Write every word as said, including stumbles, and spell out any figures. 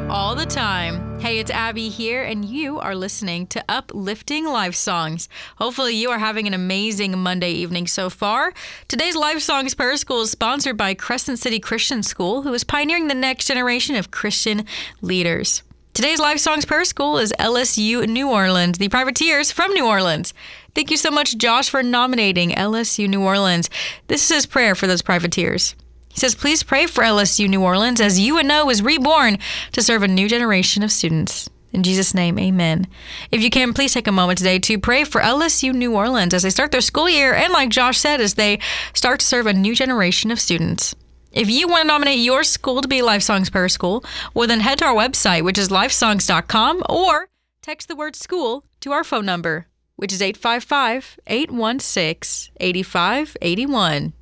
all the time. Hey, it's Abby here, and you are listening to Uplifting Life Songs. Hopefully you are having an amazing Monday evening so far. Today's Life Songs Prayer School is sponsored by Crescent City Christian School, who is pioneering the next generation of Christian leaders. Today's Life Songs Prayer School is L S U New Orleans, the Privateers from New Orleans. Thank you so much, Josh, for nominating L S U New Orleans. This is his prayer for those Privateers. He says, please pray for L S U New Orleans as U N O is reborn to serve a new generation of students. In Jesus' name, amen. If you can, please take a moment today to pray for L S U New Orleans as they start their school year and, like Josh said, as they start to serve a new generation of students. If you want to nominate your school to be Life Songs Prayer School, well, then head to our website, which is lifesongs dot com, or text the word school to our phone number, which is eight five five, eight one six, eight five eight one.